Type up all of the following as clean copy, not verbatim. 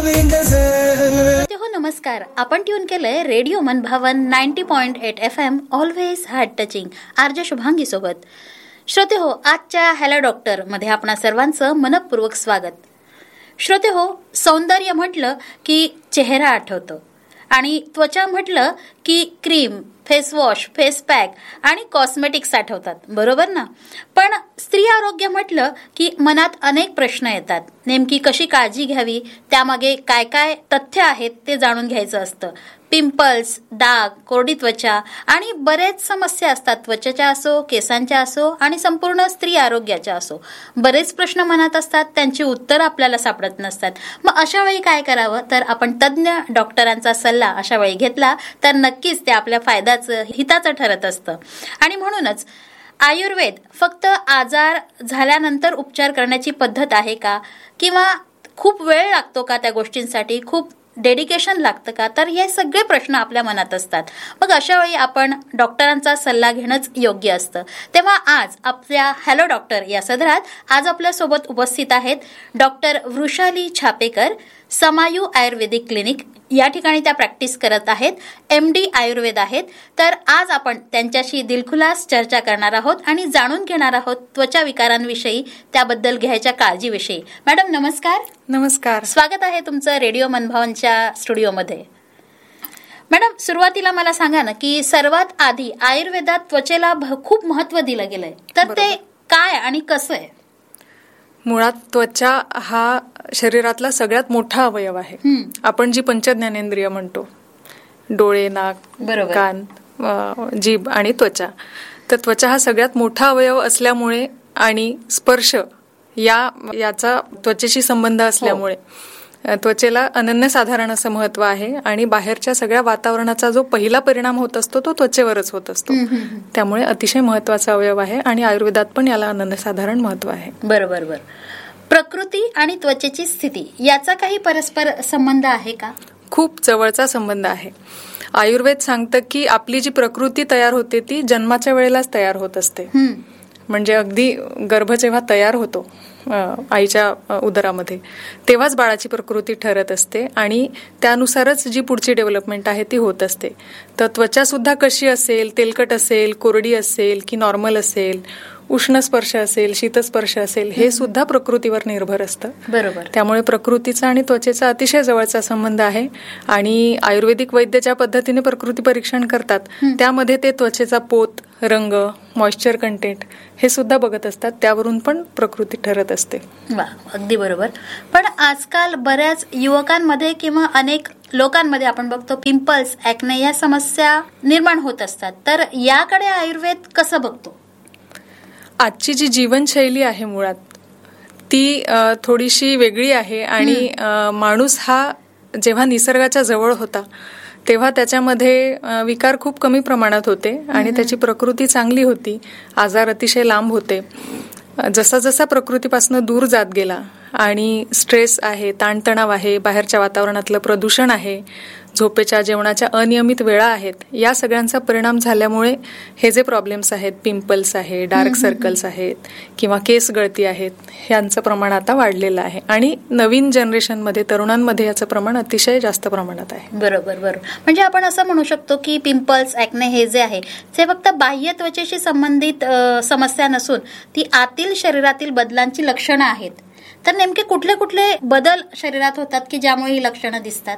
हो नमस्कार, आपण ट्यून केलंय रेडिओ मनभावन 90.8 FM always heart touching RJ Shubhangi सोबत. श्रोते हो, आजच्या हॅलो डॉक्टर मध्ये आपणा सर्वांचं मनपूर्वक स्वागत. श्रोते हो, सौंदर्य म्हटलं की चेहरा आठवतो आणि त्वचा म्हटलं की cream, face wash, face pack आणि कॉस्मेटिक्स आठवतात, बरोबर ना? पण स्त्री आरोग्य म्हटलं की मनात अनेक प्रश्न येतात. नेमकी कशी काळजी घ्यावी, त्यामागे काय काय तथ्य आहेत ते जाणून घ्यायचं असतं. पिंपल्स, डाग, कोरडी त्वचा आणि बरेच समस्या असतात, त्वचेच्या असो, केसांच्या असो आणि संपूर्ण स्त्री आरोग्याच्या असो. बरेच प्रश्न मनात असतात, त्यांची उत्तर आपल्याला सापडत नसतात. मग अशा वेळी काय करावं? तर आपण तज्ज्ञ डॉक्टरांचा सल्ला अशा वेळी घेतला तर नक्कीच ते आपल्या फायद्याचं, हिताचं ठरत असतं. आणि म्हणूनच आयुर्वेद फक्त आजार झाल्यानंतर उपचार करण्याची पद्धत आहे का? किंवा खूप वेळ लागतो का त्या गोष्टींसाठी? खूप डेडिकेशन लागतं का? तर हे सगळे प्रश्न आपल्या मनात असतात. मग अशा वेळी आपण डॉक्टरांचा सल्ला घेणंच योग्य असतं. तेव्हा आज आपल्या हॅलो डॉक्टर या सदरात आज आपल्यासोबत उपस्थित आहेत डॉक्टर वृषाली छापेकर, समायू आयुर्वेदिक क्लिनिक या ठिकाणी त्या प्रॅक्टिस करत आहेत, MD आयुर्वेद आहेत. तर आज आपण त्यांच्याशी दिलखुलास चर्चा करणार आहोत आणि जाणून घेणार आहोत त्वचा विकारांविषयी, त्याबद्दल घ्यायच्या काळजीविषयी. मॅडम नमस्कार. नमस्कार, स्वागत आहे तुमचं रेडिओ मनभावनच्या स्टुडिओमध्ये. मॅडम, सुरुवातीला मला सांगा ना की सर्वात आधी आयुर्वेदात त्वचेला खूप महत्व दिलं गेलंय, तर ते काय आणि कसं आहे? मुळात त्वचा हा शरीरातला सगळ्यात मोठा अवयव आहे. आपण जी पंचज्ञानेंद्रिय म्हणतो, डोळे, नाक, कान, जीभ आणि त्वचा, तर त्वचा हा सगळ्यात मोठा अवयव असल्यामुळे आणि स्पर्श याचा त्वचेशी संबंध असल्यामुळे त्वचेला अनन्यसाधारण असं महत्व आहे. आणि बाहेरच्या सगळ्या वातावरणाचा जो पहिला परिणाम होत असतो तो त्वचेवरच होत असतो. त्यामुळे अतिशय महत्वाचा अवयव आहे आणि आयुर्वेदात पण याला अनन्यसाधारण महत्व आहे. बरोबर. प्रकृती आणि त्वचेची स्थिती याचा काही परस्पर संबंध आहे का? खूप जवळचा संबंध आहे. आयुर्वेद सांगतं की आपली जी प्रकृती तयार होते ती जन्माच्या वेळेलाच तयार होत असते. म्हणजे अगदी गर्भ जेव्हा तयार होतो आईच्या उदरामध्ये, तेव्हाच बाळाची प्रकृती ठरत असते आणि त्यानुसारच जी पुढची डेव्हलपमेंट आहे ती होत असते. तर त्वचा सुद्धा कशी असेल, तेलकट असेल, कोरडी असेल की नॉर्मल असेल, उष्ण स्पर्श असेल, शीतस्पर्श असेल, हे सुद्धा प्रकृतीवर निर्भर असतं. बरोबर. त्यामुळे प्रकृतीचा आणि त्वचेचा अतिशय जवळचा संबंध आहे. आणि आयुर्वेदिक वैद्य ज्या पद्धतीने प्रकृती परीक्षण करतात त्यामध्ये ते त्वचेचा पोत, रंग, मॉइश्चर कंटेंट हे सुद्धा बघत असतात. त्यावरून पण प्रकृती ठरत असते. वा, अगदी बरोबर. पण आजकाल बऱ्याच युवकांमध्ये किंवा अनेक लोकांमध्ये आपण बघतो पिंपल्स, ॲक्ने या समस्या निर्माण होत असतात. तर याकडे आयुर्वेद कसं बघतो? आजची जी जीवनशैली आहे मुळात ती थोडीशी वेगळी आहे. आणि माणूस हा जेव्हा निसर्गाच्या जवळ होता तेव्हा त्याच्यामध्ये विकार खूप कमी प्रमाणात होते आणि त्याची प्रकृती चांगली होती. आजार अतिशय लांब होते. जसा जसा प्रकृतीपासून दूर जात गेला आणि स्ट्रेस आहे, ताणतणाव आहे, बाहेरच्या वातावरणातलं प्रदूषण आहे, झोपेच्या, जेवणाच्या अनियमित वेळा आहेत, या सगळ्यांचा परिणाम झाल्यामुळे हे जे प्रॉब्लेम्स आहेत, पिंपल्स आहे, डार्क सर्कल्स आहेत किंवा केस गळती आहेत, यांचं प्रमाण आता वाढलेलं आहे. आणि नवीन जनरेशनमध्ये, तरुणांमध्ये याचं प्रमाण अतिशय जास्त प्रमाणात आहे. बरोबर. म्हणजे आपण असं म्हणू शकतो की पिंपल्स, ॲक्ने हे जे आहे ते फक्त बाह्य त्वचेशी संबंधित समस्या नसून ती आतील शरीरातील बदलांची लक्षणं आहेत. तर नेमके कुठले कुठले बदल शरीरात होतात की ज्यामुळे ही लक्षणं दिसतात?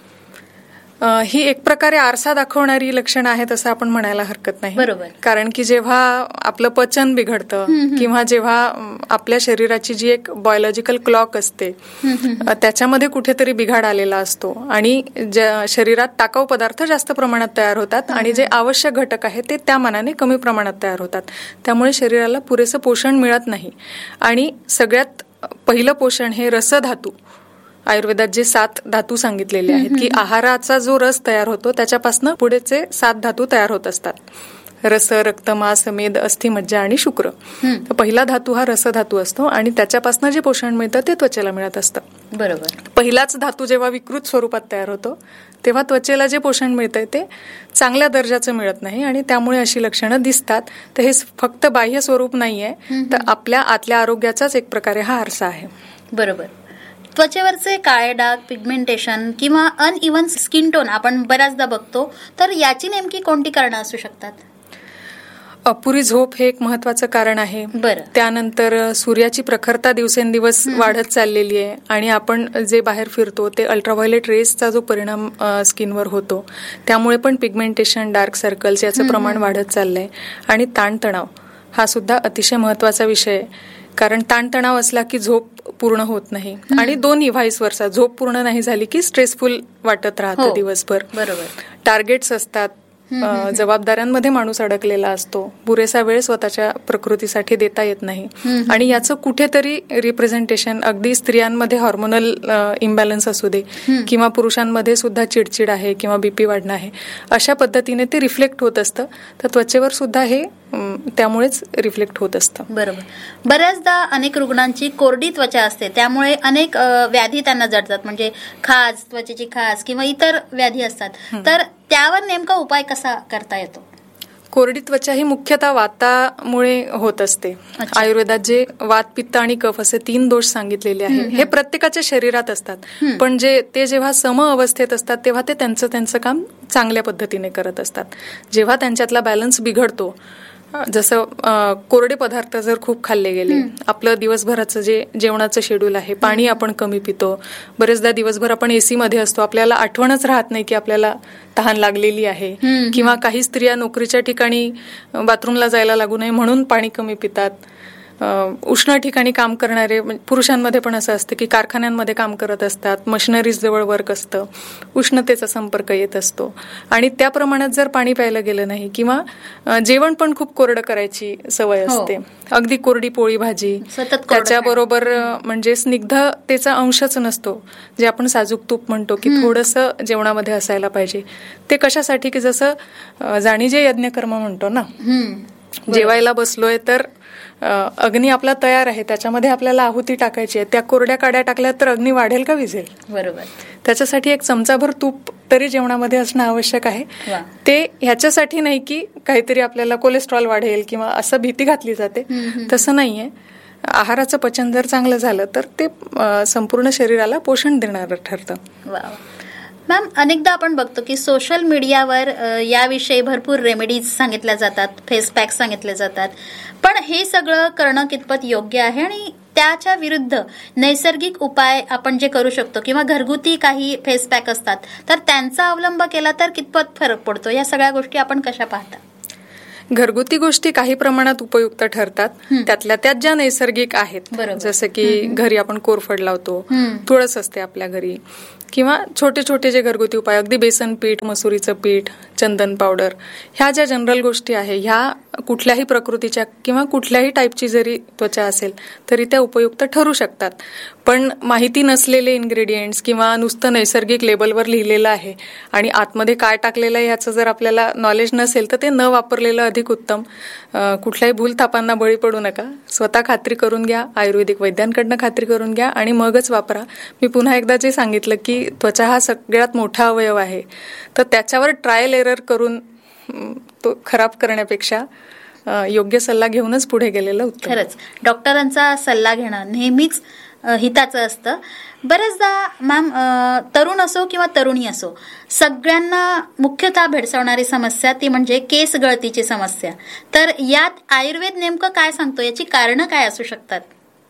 ही एक प्रकारे आरसा दाखवणारी लक्षणं आहेत असं आपण म्हणायला हरकत नाही. बरोबर. कारण की जेव्हा आपलं पचन बिघडतं किंवा जेव्हा आपल्या शरीराची जी एक बायोलॉजिकल क्लॉक असते त्याच्यामध्ये कुठेतरी बिघाड आलेला असतो आणि शरीरात टाकाऊ पदार्थ जास्त प्रमाणात तयार होतात आणि जे आवश्यक घटक आहेत ते त्या मानाने कमी प्रमाणात तयार होतात. त्यामुळे शरीराला पुरेसं पोषण मिळत नाही. आणि सगळ्यात पहिलं पोषण हे रसधातू, आयुर्वेदात जे 7 धातू सांगितलेले आहेत की आहाराचा जो रस तयार होतो त्याच्यापासून पुढेचे 7 धातू तयार होत असतात. रस, रक्त, मांस, मेद, अस्थि, मज्जा आणि शुक्र. पहिला धातू हा रसधातू असतो आणि त्याच्यापासून जे पोषण मिळतं ते त्वचेला मिळत असतं. बरोबर. पहिलाच धातू जेव्हा विकृत स्वरूपात तयार होतो तेव्हा त्वचेला जे पोषण मिळतंय ते चांगल्या दर्जाचं मिळत नाही आणि त्यामुळे अशी लक्षणं दिसतात. तर हे फक्त बाह्य स्वरूप नाहीये, तर आपल्या आतल्या आरोग्याचाच एक प्रकारे हा आरसा आहे. बरोबर. त्वचेवरचे काळे डाग, पिगमेंटेशन किंवा अनइव्हन स्किन टोन आपण बऱ्याचदा बघतो, तर याची नेमकी कोणती कारणं असू शकतात? अपुरी झोप हे एक महत्वाचं कारण आहे. बरं. त्यानंतर सूर्याची प्रखरता दिवसेंदिवस वाढत चाललेली आहे आणि आपण जे बाहेर फिरतो ते अल्ट्राव्हायोलेट रेसचा जो परिणाम स्किनवर होतो त्यामुळे पण पिगमेंटेशन, डार्क सर्कल्स याचं प्रमाण वाढत चाललंय. आणि ताणतणाव हा सुद्धा अतिशय महत्वाचा विषय आहे, कारण ताणतणाव असला की झोप पूर्ण होत नाही आणि दोन्ही व्हाईस वर्सा, झोप पूर्ण नाही झाली की स्ट्रेसफुल वाटत राहतं दिवसभर. बरोबर. टार्गेट्स असतात, जबाबदाऱ्यांमध्ये माणूस अडकलेला असतो, पुरेसा वेळ स्वतःच्या प्रकृतीसाठी देता येत नाही आणि याचं कुठेतरी रिप्रेझेंटेशन अगदी स्त्रियांमध्ये हॉर्मोनल इम्बॅलन्स असू दे किंवा पुरुषांमध्ये सुद्धा चिडचिड आहे किंवा बीपी वाढणं आहे, अशा पद्धतीने ते रिफ्लेक्ट होत असतं. तर त्वचेवर सुद्धा हे त्यामुळेच रिफ्लेक्ट होत असतं. बरोबर. बऱ्याचदा अनेक रुग्णांची कोरडी त्वचा असते, त्यामुळे अनेक व्याधी त्यांना जडतात, म्हणजे खाज, त्वचेची खाज किंवा इतर व्याधी असतात. तर त्यावर नेमका उपाय कसा करता येतो? कोरडी त्वचा ही मुख्यतः वातामुळे होत असते. आयुर्वेदात जे वात, पित्त आणि कफ असे 3 दोष सांगितलेले आहे, हे प्रत्येकाच्या शरीरात असतात, पण ते जेव्हा सम अवस्थेत असतात तेव्हा ते त्यांचं काम चांगल्या पद्धतीने करत असतात. जेव्हा त्यांच्यातला बॅलन्स बिघडतो, जसं कोरडे पदार्थ जर खूप खाल्ले गेले, आपलं दिवसभराचं जे जेवणाचं शेड्यूल आहे, पाणी आपण कमी पितो, बरेचदा दिवसभर आपण एसी मध्ये असतो, आपल्याला आठवणच राहत नाही की आपल्याला तहान लागलेली आहे, किंवा काही स्त्रिया नोकरीच्या ठिकाणी बाथरूमला जायला लागू नये म्हणून पाणी कमी पितात. उष्ण ठिकाणी काम करणारे पुरुषांमध्ये पण असं असतं की कारखान्यांमध्ये काम करत असतात, मशिनरीज जवळ वर्क असतं, उष्णतेचा संपर्क येत असतो आणि त्या प्रमाणात जर पाणी प्यायला गेलं नाही किंवा जेवण पण खूप कोरडं करायची सवय असते, अगदी कोरडी पोळी भाजी, त्याच्याबरोबर म्हणजे स्निग्धतेचा अंशच नसतो, जे आपण साजूक तूप म्हणतो की थोडंसं जेवणामध्ये असायला पाहिजे. ते कशासाठी की जसं जाणीजे यज्ञकर्म म्हणतो ना, जेवायला बसलोय तर अग्नी आपला तयार आहे, त्याच्यामध्ये आपल्याला आहुती टाकायची आहे, त्या कोरड्या काड्या टाकल्या तर अग्नी वाढेल का विझेल? बरोबर. त्याच्यासाठी एक चमचाभर तूप तरी जेवणामध्ये असणं आवश्यक आहे. ते ह्याच्यासाठी नाही की काहीतरी आपल्याला कोलेस्ट्रॉल वाढेल किंवा असं भीती घातली जाते, तसं नाहीये. आहाराचं पचन जर चांगलं झालं तर ते संपूर्ण शरीराला पोषण देणारं ठरतं. मॅम, अनेकदा आपण बघतो की सोशल मीडियावर याविषयी भरपूर रेमेडीज सांगितल्या जातात, फेस पॅक सांगितले जातात, पण हे सगळं करणं कितपत योग्य आहे आणि त्याच्या विरुद्ध नैसर्गिक उपाय आपण जे करू शकतो किंवा घरगुती काही फेस पॅक असतात, तर त्यांचा अवलंब केला तर कितपत फरक पडतो? या सगळ्या गोष्टी आपण कशा पाहता? घरगुती गोष्टी काही प्रमाणात उपयुक्त ठरतात, त्यातल्या त्यात ज्या नैसर्गिक आहेत, जसं की घरी आपण कोरफड लावतो, तुळस असते आपल्या घरी, किंवा छोटे छोटे जे घरगुती उपाय, अगदी बेसन पीठ, मसुरीचं पीठ, चंदन पावडर, ह्या ज्या जनरल गोष्टी आहे, ह्या कुठल्याही प्रकृतीच्या किंवा कुठल्याही टाईपची जरी त्वचा असेल तरी त्या उपयुक्त ठरू शकतात. पण माहिती नसलेले इन्ग्रेडियंट्स किंवा नुसतं नैसर्गिक लेबलवर लिहिलेलं आहे आणि आतमध्ये काय टाकलेलं आहे याचं जर आपल्याला नॉलेज नसेल तर ते न वापरलेलं अधिक उत्तम. कुठल्याही भूलथापांना बळी पडू नका, स्वतः खात्री करून घ्या, आयुर्वेदिक वैद्यांकडनं खात्री करून घ्या आणि मगच वापरा. मी पुन्हा एकदा जे सांगितलं की त्वचा हा सगळ्यात मोठा अवयव आहे, तर त्याच्यावर ट्रायल एरर करून तो खराब करण्यापेक्षा योग्य सल्ला घेऊनच पुढे गेलेलं उत्तम. खरंच डॉक्टरांचा सल्ला घेणं नेहमीच हिताचं असतं. बरेचदा मॅम, तरुण असो किंवा तरुणी असो, सगळ्यांना मुख्यतः भेडसावणारी समस्या ती म्हणजे केस गळतीची समस्या. तर यात आयुर्वेद नेमकं काय सांगतो? याची कारणं काय असू शकतात?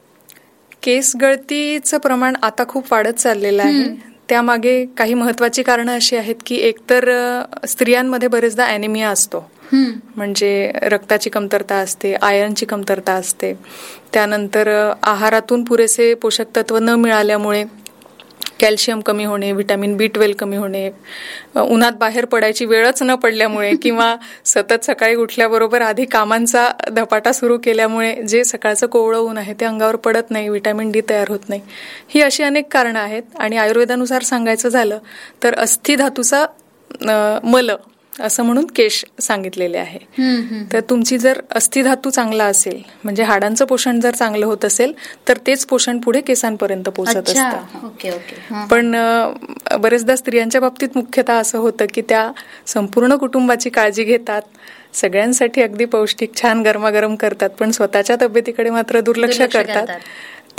केस गळतीचं प्रमाण आता खूप वाढत चाललेलं आहे. त्यामागे काही महत्वाची कारणं अशी आहेत की एकतर स्त्रियांमध्ये बरेचदा ॲनिमिया असतो, म्हणजे रक्ताची कमतरता असते, आयर्नची कमतरता असते. त्यानंतर आहारातून पुरेसे पोषक तत्व न मिळाल्यामुळे कॅल्शियम कमी होणे, व्हिटॅमिन B12 कमी होणे, उन्हात बाहेर पडायची वेळच न पडल्यामुळे किंवा सतत सकाळी उठल्याबरोबर आधी कामांचा धपाटा सुरू केल्यामुळे जे सकाळचं कोवळं ऊन आहे ते अंगावर पडत नाही, व्हिटॅमिन D तयार होत नाही. ही अशी अनेक कारणं आहेत. आणि आयुर्वेदानुसार सांगायचं झालं तर अस्थि धातूचा मल असं म्हणून केश सांगितलेले आहे. तर तुमची जर अस्थिधातू चांगला असेल, म्हणजे हाडांचं पोषण जर चांगलं होत असेल तर तेच पोषण पुढे केसांपर्यंत पोहोचत असतं. पण बरेचदा स्त्रियांच्या बाबतीत मुख्यतः असं होतं की त्या संपूर्ण कुटुंबाची काळजी घेतात, सगळ्यांसाठी अगदी पौष्टिक छान गरमागरम करतात, पण स्वतःच्या तब्येतीकडे मात्र दुर्लक्ष करतात.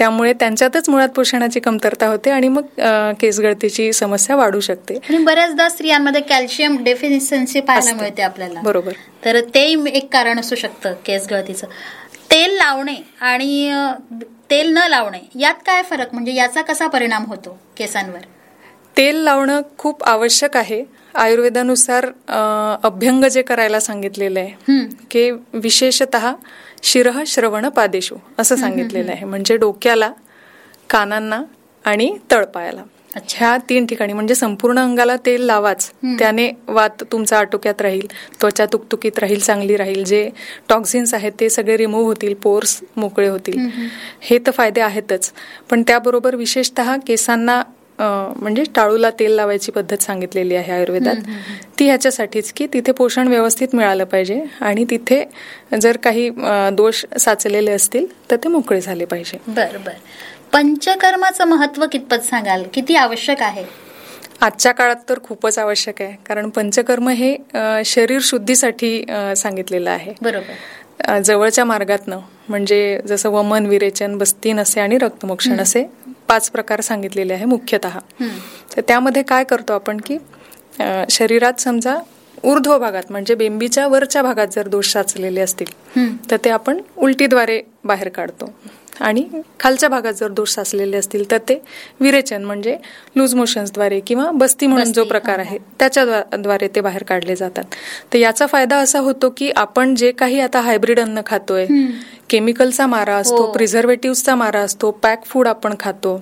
त्यामुळे त्यांच्यातच मुळात पोषणाची कमतरता होते आणि मग केसगळतीची समस्या वाढू शकते. आणि बऱ्याचदा स्त्रियांमध्ये कॅल्शियम डेफिशियन्सी पाहायला मिळते आपल्याला. बरोबर. तर ते एक कारण असू शकतं केसगळतीचं. तेल लावणे आणि तेल न लावणे यात काय फरक, म्हणजे याचा कसा परिणाम होतो केसांवर? तेल लावणं खूप आवश्यक आहे. आयुर्वेदानुसार अभ्यंग जे करायला सांगितलेलं आहे की विशेषतः शिरः श्रवण पादेषु असं सांगितलेलं आहे. म्हणजे डोक्याला, कानांना आणि तळपायाला, ह्या 3 ठिकाणी म्हणजे संपूर्ण अंगाला तेल लावाच. त्याने वात तुमचा आटोक्यात राहील, त्वचा तुकतुकीत राहील, चांगली राहील, जे टॉक्झिन्स आहेत ते सगळे रिमूव्ह होतील, पोर्स मोकळे होतील. हे तर फायदे आहेतच, पण त्याबरोबर विशेषतः केसांना म्हणजे टाळूला तेल लावायची पद्धत सांगितलेली आहे आयुर्वेदात. ती ह्याच्यासाठीच की तिथे पोषण व्यवस्थित मिळालं पाहिजे आणि तिथे जर काही दोष साचलेले असतील तर ते मोकळे झाले पाहिजे. बरं. पंचकर्माचं महत्व कितपत सांगाल? किती आवश्यक आहे? आजच्या काळात तर खूपच आवश्यक आहे, कारण पंचकर्म हे शरीर शुद्धीसाठी सांगितलेलं आहे. बरोबर. जवळच्या मार्गातनं, म्हणजे जसं वमन, विरेचन, बस्तीन असे आणि रक्तमोक्षण असे 5 प्रकार सांगितलेले आहे मुख्यतः. तर त्यामध्ये काय करतो आपण की शरीरात समजा ऊर्ध्व भागात म्हणजे बेंबीच्या वरच्या भागात जर दोष साचलेले असतील तर ते आपण उलटीद्वारे बाहेर काढतो, आणि खालच्या भागात जर दोष साचलेले असतील तर ते विरेचन म्हणजे लूज मोशन्सद्वारे किंवा बस्ती म्हणून जो प्रकार आहे त्याच्याद्वारे ते बाहेर काढले जातात. तर याचा फायदा असा होतो की आपण जे काही आता हायब्रिड अन्न खातोय, केमिकलचा मारा असतो, प्रिझर्वेटिव्हचा मारा असतो, पॅक फूड आपण खातो,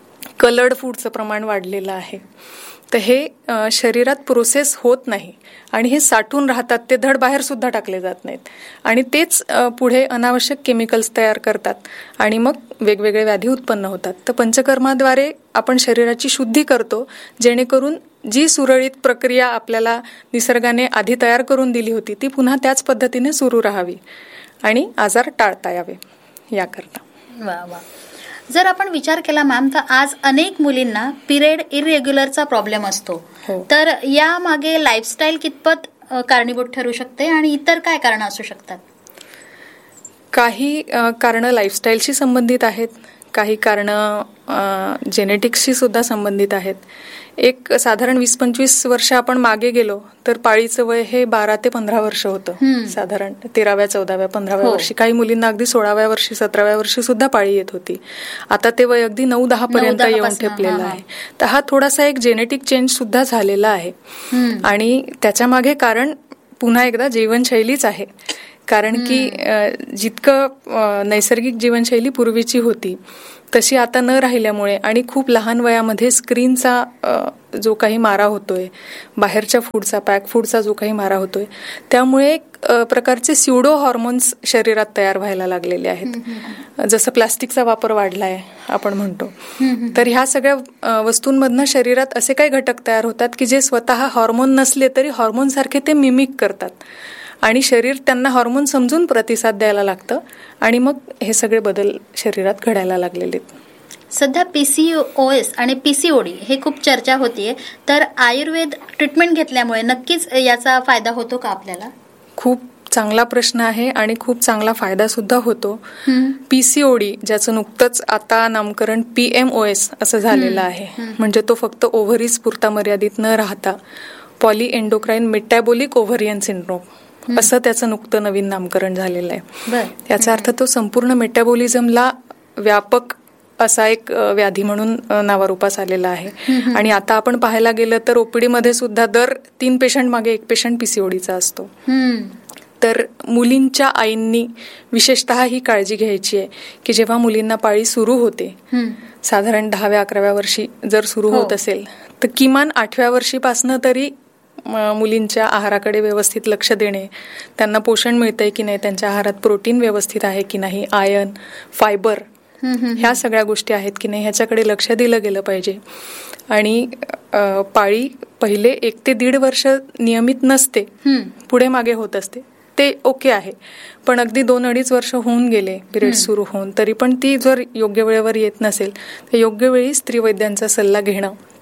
कलर्ड फूडचं प्रमाण वाढलेलं आहे, तर हे शरीरात प्रोसेस होत नाही आणि हे साठून राहतात. ते धड बाहेर सुद्धा टाकले जात नाहीत आणि तेच पुढे अनावश्यक केमिकल्स तयार करतात आणि मग वेगवेगळे व्याधी उत्पन्न होतात. तर पंचकर्माद्वारे आपण शरीराची शुद्धी करतो, जेणेकरून जी सुरळीत प्रक्रिया आपल्याला निसर्गाने आधी तयार करून दिली होती ती पुन्हा त्याच पद्धतीने सुरू राहावी आणि आजार टाळता यावे याकरता. वा. जर आपण विचार केला मॅम, तर आज अनेक मुलींना पिरियड इरेग्युलरचा प्रॉब्लेम असतो. तर यामागे लाईफस्टाईल कितपत कारणीभूत ठरू शकते आणि इतर काय कारण असू शकतात? काही कारणं लाईफस्टाईलशी संबंधित आहेत, काही कारणं जेनेटिक्सशी सुद्धा संबंधित आहेत. एक साधारण 20-25 वर्ष आपण मागे गेलो तर पाळीचं वय हे 12 ते 15 वर्ष होतं. साधारण 13व्या, 14व्या, 15व्या वर्षी, काही मुलींना अगदी 16व्या वर्षी, 17व्या वर्षी सुद्धा पाळी येत होती. आता ते वय अगदी 9-10 पर्यंत येऊन ठेपलेलं आहे. तर हा थोडासा एक जेनेटिक चेंज सुद्धा झालेला आहे आणि त्याच्या मागे कारण पुन्हा एकदा जीवनशैलीच आहे. कारण की जितकं नैसर्गिक जीवनशैली पूर्वीची होती तशी आता न राहिल्यामुळे आणि खूप लहान वयामध्ये स्क्रीनचा जो काही मारा होतोय, बाहेरच्या फूडचा, पॅक फूडचा जो काही मारा होतोय, त्यामुळे एक प्रकारचे स्युडो हॉर्मोन्स शरीरात तयार व्हायला लागलेले आहेत. जसं प्लास्टिकचा वापर वाढलाय आपण म्हणतो, तर ह्या सगळ्या वस्तूंमधनं शरीरात असे काही घटक तयार होतात की जे स्वतः हॉर्मोन नसले तरी हॉर्मोन सारखे ते मिमिक करतात आणि शरीर त्यांना हॉर्मोन समजून प्रतिसाद द्यायला लागतं आणि मग हे सगळे बदल शरीरात घडायला लागलेले. सध्या PCOS आणि PCOD हे खूप चर्चा होतीये, तर आयुर्वेद ट्रीटमेंट घेतल्यामुळे नक्कीच याचा फायदा होतो का आपल्याला? खूप चांगला प्रश्न आहे आणि खूप चांगला फायदा सुद्धा होतो. PCOD ज्याचं नुकतंच आता नामकरण PMOS असं झालेलं आहे, म्हणजे तो फक्त ओव्हरीज पुरता मर्यादित न राहता पॉली एंडोक्राइन मेटॅबोलिक ओव्हरियन सिंड्रोम असं त्याचं नुकतं नवीन नामकरण झालेलं आहे. याचा अर्थ तो संपूर्ण मेटाबॉलिझमला व्यापक असा एक व्याधी म्हणून नावारूपास आलेला आहे. आणि आता आपण पाहायला गेलं तर OPD मध्ये सुद्धा दर 3 पेशंट मागे 1 पेशंट PCODचा असतो. तर मुलींच्या आईंनी विशेषतः ही काळजी घ्यायची आहे की जेव्हा मुलींना पाळी सुरू होते, साधारण 10व्या-11व्या वर्षी जर सुरू होत असेल तर किमान 8व्या वर्षीपासनं तरी मुलींच्या आहाराकडे व्यवस्थित लक्ष देणे, त्यांना पोषण मिळतंय की नाही, त्यांच्या आहारात प्रोटीन व्यवस्थित आहे की नाही, आयर्न, फायबर, ह्या सगळ्या गोष्टी आहेत की नाही, ह्याच्याकडे लक्ष दिलं गेलं पाहिजे. आणि पाळी पहिले 1 ते 1.5 वर्ष नियमित नसते, पुढे मागे होत असते, ते ओके आहे. पण अगदी 2-2.5 वर्ष होऊन गेले पिरियड सुरू होऊन, तरी पण ती जर योग्य वेळेवर येत नसेल तर योग्य वेळी स्त्रीवैद्यांचा सल्ला घेणं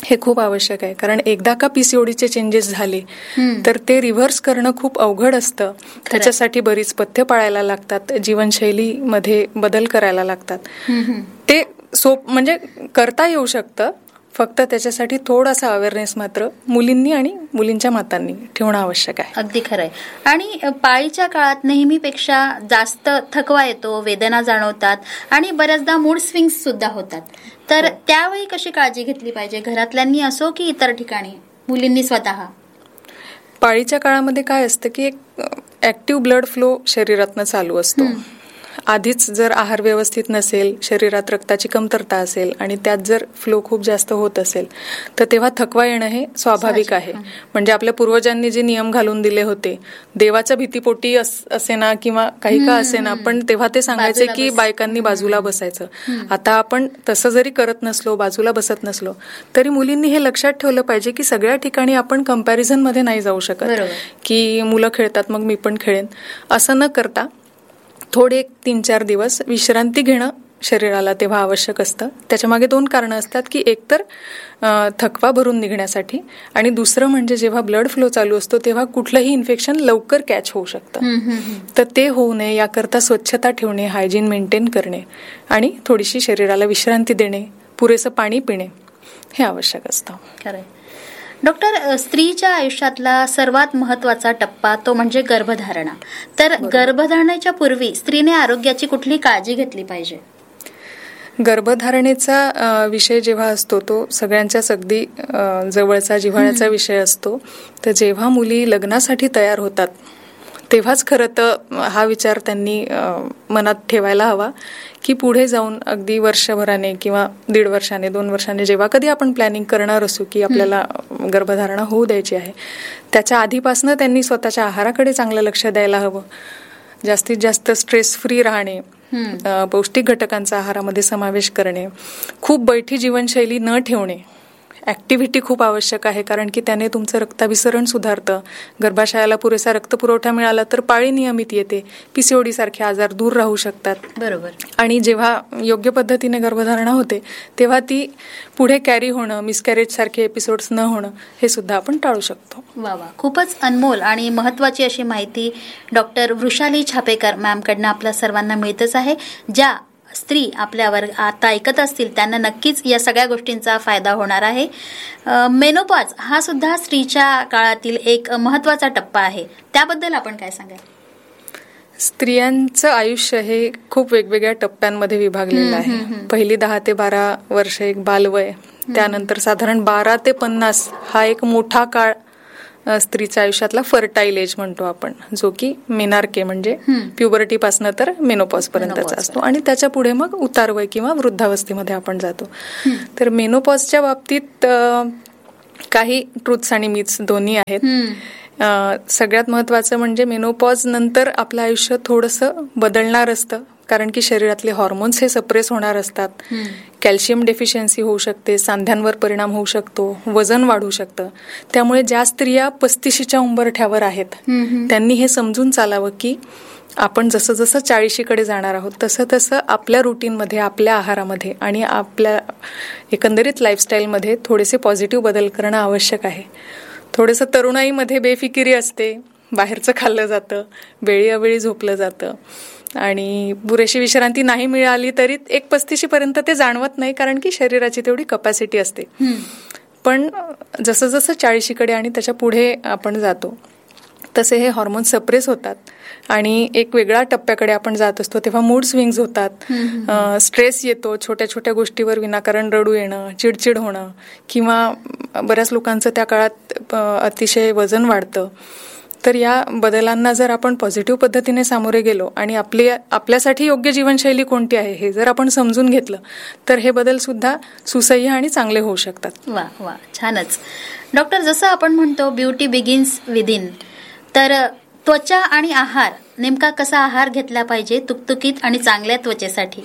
हे खूप आवश्यक आहे. कारण एकदा का पीसीओडीचे चेंजेस झाले तर ते रिव्हर्स करणं खूप अवघड असतं. त्याच्यासाठी बरीच पथ्य पाळायला लागतात, जीवनशैलीमध्ये बदल करायला लागतात. ते म्हणजे करता येऊ शकतं, फक्त त्याच्यासाठी थोडासा अवेअरनेस मात्र मुलींनी आणि मुलींच्या मातांनी ठेवणं आवश्यक आहे. अगदी खरंय. आणि पाळीच्या काळात नेहमीपेक्षा जास्त थकवा येतो, वेदना जाणवतात आणि बऱ्याचदा मूड स्विंग्स सुद्धा होतात. तर त्यावेळी कशी काळजी घेतली पाहिजे, घरातल्यांनी असो की इतर ठिकाणी, मुलींनी स्वतः? पाळीच्या काळामध्ये काय असतं की एक ऍक्टिव्ह ब्लड फ्लो शरीरातनं चालू असतो. आधीच जर आहार व्यवस्थित नसेल, शरीरात रक्ताची कमतरता असेल आणि त्यात जर फ्लो खूप जास्त होत असेल तर तेव्हा थकवा येणं हे स्वाभाविक आहे. म्हणजे आपल्या पूर्वजांनी जे नियम घालून दिले होते, देवाच्या भीतीपोटी असेना किंवा काही का असेना, पण तेव्हा ते सांगायचे की बायकांनी बाजूला बसायचं. आता आपण तसं जरी करत नसलो, बाजूला बसत नसलो, तरी मुलींनी हे लक्षात ठेवलं पाहिजे की सगळ्या ठिकाणी आपण कंपॅरिझन मध्ये नाही जाऊ शकत की मुलं खेळतात मग मी पण खेळेन. असं न करता थोडे 3-4 दिवस विश्रांती घेणं शरीराला तेव्हा आवश्यक असतं. त्याच्या मागे 2 कारणं असतात की एकतर थकवा भरून निघण्यासाठी आणि दुसरं म्हणजे जेव्हा ब्लड फ्लो चालू असतो तेव्हा कुठलंही इन्फेक्शन लवकर कॅच होऊ शकतं. तर ते होऊ नये याकरता स्वच्छता ठेवणे, हायजीन मेंटेन करणे आणि थोडीशी शरीराला विश्रांती देणे, पुरेसं पाणी पिणे हे आवश्यक असतं. खरंय. डॉक्टर, स्त्रीच्या आयुष्यातला सर्वात महत्वाचा टप्पा तो म्हणजे गर्भधारणा. तर गर्भधारणेच्या पूर्वी स्त्रीने आरोग्याची कुठली काळजी घेतली पाहिजे? गर्भधारणेचा विषय जेव्हा असतो तो सगळ्यांच्याच अगदी जवळचा, जिव्हाळ्याचा विषय असतो. तर जेव्हा मुली लग्नासाठी तयार होतात तेव्हाच खरं तर हा विचार त्यांनी मनात ठेवायला हवा की पुढे जाऊन अगदी वर्षभराने किंवा 1.5 वर्षाने 2 वर्षाने जेव्हा कधी आपण प्लॅनिंग करणार असू की आपल्याला गर्भधारणा होऊ द्यायची आहे, त्याच्या आधीपासून त्यांनी स्वतःच्या आहाराकडे चांगलं लक्ष द्यायला हवं. जास्तीत जास्त स्ट्रेस फ्री राहणे, पौष्टिक घटकांचा आहारामध्ये समावेश करणे, खूप बैठी जीवनशैली न ठेवणे, ऍक्टिव्हिटी खूप आवश्यक आहे कारण की त्याने तुमचं रक्ताभिसरण सुधारतं. गर्भाशयाला पुरेसा रक्तपुरवठा मिळाला तर पाळी नियमित येते, पीसीओडी सारखे आजार दूर राहू शकतात. बरोबर. आणि जेव्हा योग्य पद्धतीने गर्भधारणा होते तेव्हा ती पुढे कॅरी होणं, मिसकॅरेज सारखे एपिसोड्स न होणं हे सुद्धा आपण टाळू शकतो. वा, खूपच अनमोल आणि महत्वाची अशी माहिती डॉक्टर वृषाली छापेकर मॅमकडनं आपल्या सर्वांना मिळतच आहे. ज्या स्त्री आपल्यावर आता ऐकत असतील त्यांना नक्कीच या सगळ्या गोष्टींचा फायदा होणार आहे. मेनोपॉज हा सुद्धा स्त्रीच्या काळातील एक महत्वाचा टप्पा आहे, त्याबद्दल आपण काय सांगाल? स्त्रियांचं आयुष्य हे खूप वेगवेगळ्या टप्प्यांमध्ये विभागलेलं आहे. पहिली 10 ते 12 वर्ष एक बालवय, त्यानंतर साधारण 12 ते 50 हा एक मोठा काळ स्त्रीच्या आयुष्यातला फर्टाईल एज म्हणतो आपण, जो की मेनार्के म्हणजे प्युबर्टी पासून तर मेनोपॉज पर्यंतचा असतो आणि त्याच्या पुढे मग उतारवय किंवा वृद्धावस्थेमध्ये आपण जातो. तर मेनोपॉजच्या बाबतीत काही ट्रुथ्स आणि मिथ्स दोन्ही आहेत. सगळ्यात महत्वाचं म्हणजे मेनोपॉज नंतर आपलं आयुष्य थोडंसं बदलणार असतं कारण की शरीरातले हॉर्मोन्स हे सप्रेस होणार असतात. कॅल्शियम डेफिशियन्सी होऊ शकते, सांध्यांवर परिणाम होऊ शकतो, वजन वाढू शकतं. त्यामुळे ज्या स्त्रिया 35च्या उंबरठ्यावर आहेत त्यांनी हे समजून चालावं की आपण जसं जसं 40कडे जाणार आहोत तसं तसं आपल्या रुटीनमध्ये, आपल्या आहारामध्ये आणि आपल्या एकंदरीत लाईफस्टाईलमध्ये थोडेसे पॉझिटिव्ह बदल करणं आवश्यक आहे. थोडंसं तरुणाईमध्ये बेफिकिरी असते, बाहेरचं खाल्लं जातं, वेळी अवेळी झोपलं जातं आणि पुरेशी विश्रांती नाही मिळाली तरी एक 35 पर्यंत ते जाणवत नाही कारण की शरीराची तेवढी कपॅसिटी असते. पण जसं जसं 40कडे आणि त्याच्या पुढे आपण जातो तसे हे हॉर्मोन्स सप्रेस होतात आणि एक वेगळ्या टप्प्याकडे आपण जात असतो. तेव्हा मूड स्विंग्स होतात, स्ट्रेस येतो, छोट्या छोट्या गोष्टीवर विनाकारण रडू येणं, चिडचिड होणं किंवा बऱ्याच लोकांचं त्या काळात अतिशय वजन वाढतं. तर या बदलांना जर आपण पॉझिटिव्ह पद्धतीने सामोरे गेलो आणि आपल्यासाठी योग्य जीवनशैली कोणती आहे हे जर आपण समजून घेतलं तर हे बदल सुद्धा सुसह्य आणि चांगले होऊ शकतात. वा वा, छानच. डॉक्टर, जसं आपण म्हणतो ब्युटी बिगिन्स विदिन, तर त्वचा आणि आहार, नेमका कसा आहार घेतला पाहिजे तुकतुकीत आणि चांगल्या त्वचेसाठी?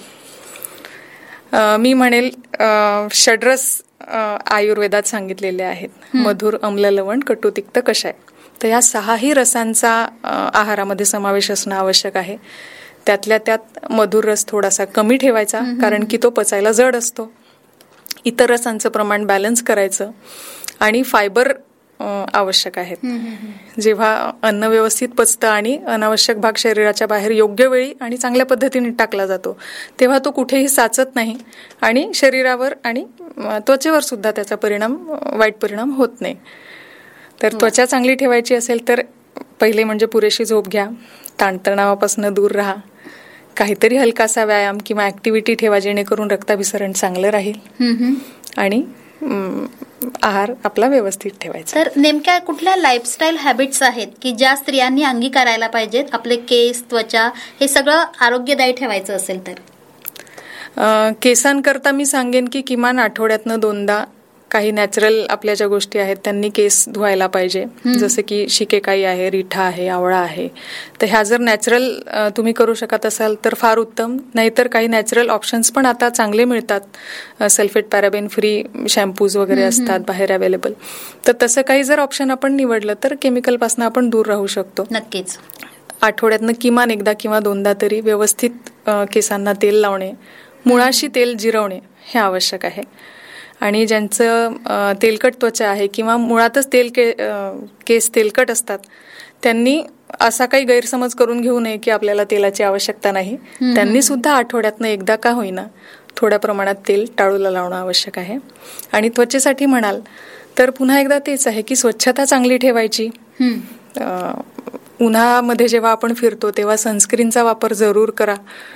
मी म्हणेल षड्रस आयुर्वेदात सांगितलेले आहेत, मधुर, अम्ल, लवण, कटू, तिक्त, कषाय. तर या 6ही रसांचा आहारामध्ये समावेश असणं आवश्यक आहे. त्यातल्या त्यात मधुर रस थोडासा कमी ठेवायचा कारण की तो पचायला जड असतो. इतर रसांचं प्रमाण बॅलन्स करायचं आणि फायबर आवश्यक आहेत. जेव्हा अन्न व्यवस्थित पचतं आणि अनावश्यक भाग शरीराच्या बाहेर योग्य वेळी आणि चांगल्या पद्धतीने टाकला जातो तेव्हा तो कुठेही साचत नाही आणि शरीरावर आणि त्वचेवर सुद्धा त्याचा वाईट परिणाम होत नाही. तर त्वचा चांगली ठेवायची असेल तर पहिले म्हणजे पुरेशी झोप घ्या, ताणतणावापासून दूर राहा, काहीतरी हलकासा व्यायाम किंवा ऍक्टिव्हिटी ठेवा जेणेकरून रक्ताभिसरण चांगलं राहील आणि आहार आपला व्यवस्थित ठेवायचा. तर नेमक्या कुठल्या लाईफस्टाईल हॅबिट्स आहेत की ज्या स्त्रियांनी अंगीकारायला पाहिजेत आपले केस, त्वचा हे सगळं आरोग्यदायी ठेवायचं असेल तर? केसांकरता मी सांगेन की किमान आठवड्यातनं 2दा काही नॅचरल आपल्या ज्या गोष्टी आहेत त्यांनी केस धुवायला पाहिजे. जसं की शिकेकाई आहे, रिठा आहे, आवळा आहे. तर ह्या जर नॅचरल तुम्ही करू शकत असाल तर फार उत्तम. नाहीतर काही नॅचरल ऑप्शन्स पण आता चांगले मिळतात. सल्फेट पॅराबेन फ्री शॅम्पूज वगैरे असतात बाहेर अवेलेबल. तर तसं काही जर ऑप्शन आपण निवडलं तर केमिकलपासून आपण दूर राहू शकतो. नक्कीच. आठवड्यातनं किमान 1दा किंवा 2दा तरी व्यवस्थित केसांना तेल लावणे, मुळाशी तेल जिरवणे हे आवश्यक आहे. आणि ज्यांचं तेलकट त्वचा आहे किंवा मुळातच केस तेलकट असतात त्यांनी असा काही गैरसमज करून घेऊ नये की आपल्याला तेलाची आवश्यकता नाही. त्यांनी सुद्धा आठवड्यातनं 1दा का होईना थोड्या प्रमाणात तेल टाळूला लावणं आवश्यक आहे. आणि त्वचेसाठी म्हणाल तर पुन्हा एकदा तेच आहे की स्वच्छता चांगली ठेवायची. उन्हामध्ये जेव्हा आपण फिरतो तेव्हा सनस्क्रीनचा वापर जरूर करा.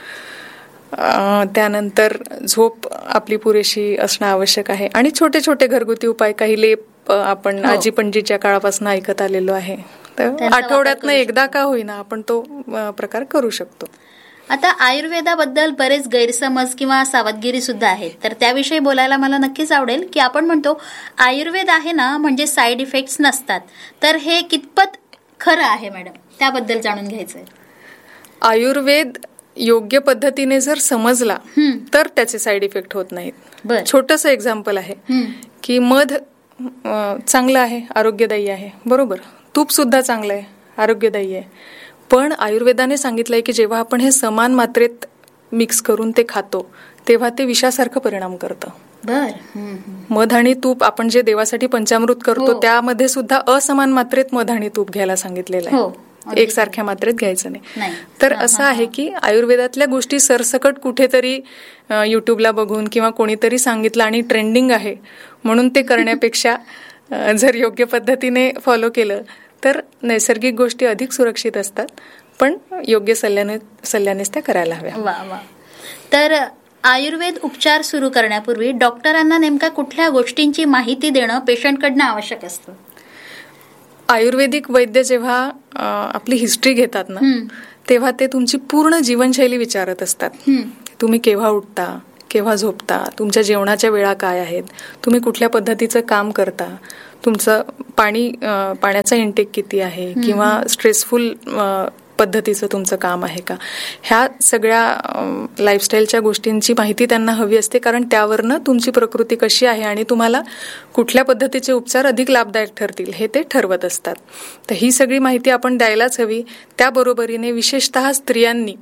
त्यानंतर झोप आपली पुरेशी असणं आवश्यक आहे. आणि छोटे छोटे घरगुती उपाय, काही लेप आपण आजी पणजीच्या काळापासून ऐकत आलेलो आहे. तर आठवड्यातनं 1दा का होईना आपण तो प्रकार करू शकतो. आता आयुर्वेदाबद्दल बरेच गैरसमज किंवा सावधगिरी सुद्धा आहेत, तर त्याविषयी बोलायला मला नक्कीच आवडेल. की आपण म्हणतो आयुर्वेद आहे ना म्हणजे साईड इफेक्ट्स नसतात, तर हे कितपत खरं आहे मॅडम? त्याबद्दल जाणून घ्यायचंय. आयुर्वेद योग्य पद्धतीने जर समजला तर त्याचे साईड इफेक्ट होत नाहीत. छोटंसं एक्झाम्पल आहे की मध चांगलं आहे, आरोग्यदायी आहे, बरोबर. तूप सुद्धा चांगलं आहे, आरोग्यदायी आहे. पण आयुर्वेदाने सांगितलंय की जेव्हा आपण हे समान मात्रेत मिक्स करून ते खातो तेव्हा ते विषासारखं परिणाम करतं. मध आणि तूप आपण जे देवासाठी पंचामृत करतो त्यामध्ये सुद्धा असमान मात्रेत मध आणि तूप घ्यायला सांगितलेलं आहे. एकसारख्या मात्रेत घ्यायचं नाही. तर असं आहे की आयुर्वेदातल्या गोष्टी सरसकट कुठेतरी युट्यूबला बघून किंवा कोणीतरी सांगितलं आणि ट्रेंडिंग आहे म्हणून ते करण्यापेक्षा जर योग्य पद्धतीने फॉलो केलं तर नैसर्गिक गोष्टी अधिक सुरक्षित असतात. पण योग्य सल्ल्यानेच त्या करायला हव्या. वा. तर आयुर्वेद उपचार सुरू करण्यापूर्वी डॉक्टरांना नेमका कुठल्या गोष्टींची माहिती देणं पेशंटकडनं आवश्यक असतं? आयुर्वेदिक वैद्य जेव्हा आपली हिस्ट्री घेतात ना तेव्हा ते तुमची पूर्ण जीवनशैली विचारत असतात. तुम्ही केव्हा उठता, केव्हा झोपता, तुमच्या जेवणाच्या वेळा काय आहेत, तुम्ही कुठल्या पद्धतीचं काम करता, तुमचं पाण्याचा इंटेक किती आहे किंवा स्ट्रेसफुल पद्धतीचं तुमचं काम आहे का, ह्या सगळ्या लाईफस्टाईलच्या गोष्टींची माहिती त्यांना हवी असते. कारण त्यावरनं तुमची प्रकृती कशी आहे आणि तुम्हाला कुठल्या पद्धतीचे उपचार अधिक लाभदायक ठरतील हे ते ठरवत असतात. तर ही सगळी माहिती आपण द्यायलाच हवी. त्याबरोबरीने विशेषतः स्त्रियांनी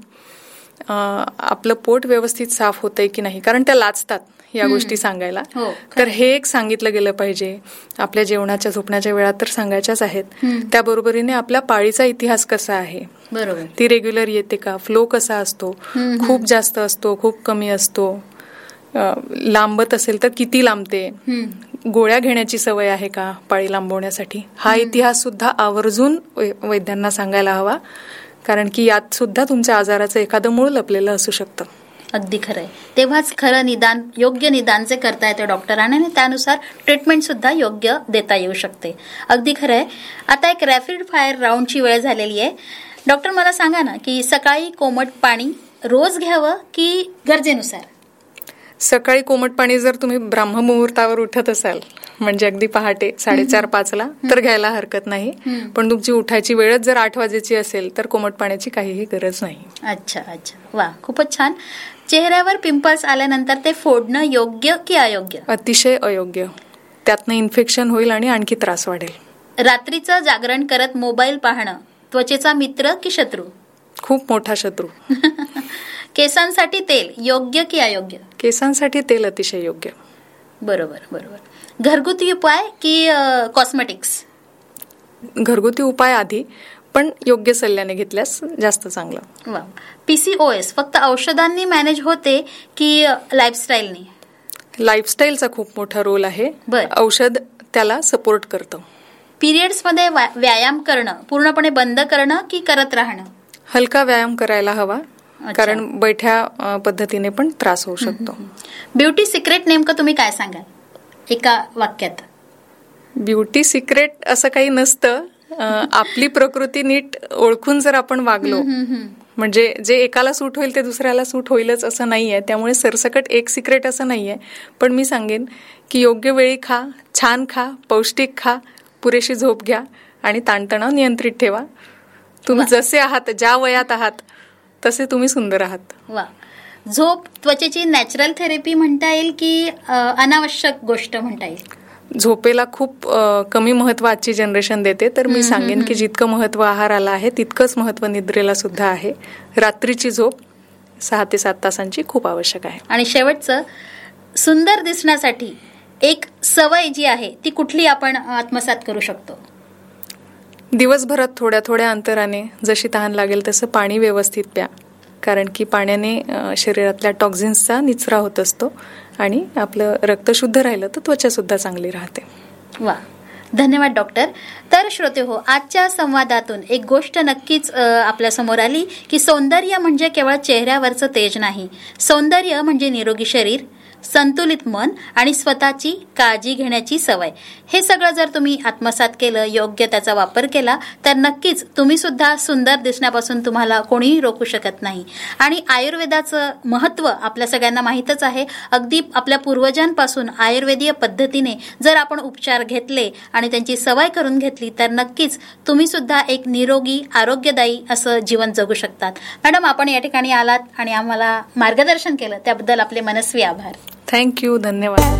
आपलं पोट व्यवस्थित साफ होतंय की नाही, कारण त्या लाजतात या गोष्टी सांगायला. तर हे एक सांगितलं गेलं पाहिजे. आपल्या जेवणाच्या झोपण्याच्या वेळा तर सांगायच्याच आहेत. त्याबरोबरीने आपल्या पाळीचा इतिहास कसा आहे, बरोबर, ती रेग्युलर येते का, फ्लो कसा असतो, खूप जास्त असतो, खूप कमी असतो, लांबत असेल तर किती लांबते, गोळ्या घेण्याची सवय आहे का पाळी लांबवण्यासाठी, हा इतिहास सुद्धा आवर्जून वैद्यांना सांगायला हवा. कारण की यात सुद्धा तुमच्या आजाराचं एखादं मूळ लपलेलं असू शकतं. अगदी खरंय. तेव्हाच खरं निदान, योग्य निदान जे करता येते डॉक्टरांना आणि त्यानुसार ट्रीटमेंट सुद्धा योग्य देता येऊ शकते. अगदी खरंय. आता एक रॅपिड फायर राऊंडची वेळ झालेली आहे. डॉक्टर मला सांगा ना की सकाळी कोमट पाणी रोज घ्यावं की गरजेनुसार? सकाळी कोमट पाणी जर तुम्ही ब्राह्ममुहूर्तावर उठत असाल म्हणजे अगदी पहाटे 4:30-5ला तर घ्यायला हरकत नाही. पण तुमची उठायची वेळच जर 8 वाजेची असेल तर कोमट पाण्याची काहीही गरज नाही. अच्छा. वा, खूपच छान. चेहऱ्यावर पिंपल्स आल्यानंतर ते फोडणं योग्य की अयोग्य? अतिशय अयोग्य. त्यातनं इन्फेक्शन होईल आणि आणखी त्रास वाढेल. रात्रीचं जागरण करत मोबाईल पाहणं त्वचेचा मित्र की शत्रू? खूप मोठा शत्रू. केसांसाठी तेल योग्य की अयोग्य? केसांसाठी तेल अतिशय योग्य. बरोबर बरोबर. घरगुती उपाय की कॉस्मेटिक्स? घरगुती उपाय आधी, पण योग्य सल्ल्याने घेतल्यास जास्त चांगलं. वा. PCOS फक्त औषधांनी मॅनेज होते की लाईफस्टाईलनी? लाईफस्टाईलचा खूप मोठा रोल आहे. औषध त्याला सपोर्ट करतं. पिरियड्स मध्ये व्यायाम करणं पूर्णपणे बंद करणं की करत राहणं? हलका व्यायाम करायला हवा, कारण बैठ्या पद्धतीने पण त्रास होऊ शकतो. ब्युटी सिक्रेट नेमकं तुम्ही काय सांगाल एका वाक्यात? ब्युटी सिक्रेट असं काही नसतं. आपली प्रकृती नीट ओळखून जर आपण वागलो, म्हणजे जे एकाला सूट होईल ते दुसऱ्याला सूट होईलच असं नाहीये. त्यामुळे सरसकट एक सिक्रेट असं नाहीये. पण मी सांगेन की योग्य वेळी खा, छान खा, पौष्टिक खा, पुरेशी झोप घ्या आणि ताणतणाव नियंत्रित ठेवा. तुम्ही जसे आहात, ज्या वयात आहात तसे तुम्ही सुंदर आहात. वा. झोप त्वचेची नॅचरल थेरपी म्हणता येईल की अनावश्यक गोष्ट म्हणता येईल? झोपेला खूप कमी महत्व आजची जनरेशन देते, तर मी सांगेन की जितकं महत्व आहाराला आहे तितकंच महत्व निद्रेला सुद्धा आहे. रात्रीची झोप 6 ते 7 तासांची खूप आवश्यक आहे. आणि शेवटचं, सुंदर दिसण्यासाठी एक सवय जी आहे ती कुठली आपण आत्मसात करू शकतो? दिवसभरात थोड्या थोड्या अंतराने जशी तहान लागेल तसं पाणी व्यवस्थित प्या, कारण की पाण्याने शरीरातल्या टॉक्झिन्सचा निचरा होत असतो आणि आपलं रक्त शुद्ध राहिलं तर त्वचा सुद्धा चांगली राहते. वा. धन्यवाद डॉक्टर. तर श्रोते हो, आजच्या संवादातून एक गोष्ट नक्कीच आपल्या समोर आली की सौंदर्य म्हणजे केवळ चेहऱ्यावरचं तेज नाही. सौंदर्य म्हणजे निरोगी शरीर, संतुलित मन आणि स्वतःची काळजी घेण्याची सवय. हे सगळं जर तुम्ही आत्मसात केलं, योग्य त्याचा वापर केला, तर नक्कीच तुम्ही सुद्धा सुंदर दिसण्यापासून तुम्हाला कोणीही रोखू शकत नाही. आणि आयुर्वेदाचं महत्त्व आपल्या सगळ्यांना माहीतच आहे. अगदी आपल्या पूर्वजांपासून आयुर्वेदीय पद्धतीने जर आपण उपचार घेतले आणि त्यांची सवय करून घेतली तर नक्कीच तुम्ही सुद्धा एक निरोगी, आरोग्यदायी असं जीवन जगू शकतात. मॅडम, आपण या ठिकाणी आलात आणि आम्हाला मार्गदर्शन केलं त्याबद्दल आपले मनस्वी आभार. थँक्यू. धन्यवाद.